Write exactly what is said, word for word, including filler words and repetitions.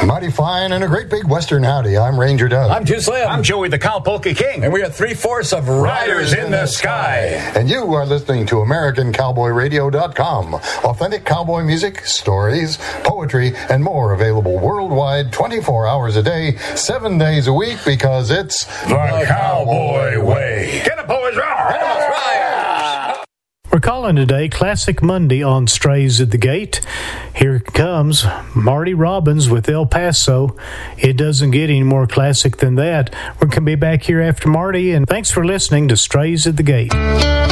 Mighty fine and a great big western howdy. I'm Ranger Doug. I'm Too Slim. I'm Joey the Cowpolka King. And we are three-fourths of Riders, Riders in, in the, the sky. sky. And you are listening to American Cowboy Radio dot com. Authentic cowboy music, stories, poetry, and more available worldwide twenty-four hours a day, seven days a week, because it's the, the Cowboy Way. Get up, boys, roar! Get up, Riders! We're calling today Classic Monday on Strays at the Gate. Here comes Marty Robbins with El Paso. It doesn't get any more classic than that. We're going to be back here after Marty, and thanks for listening to Strays at the Gate.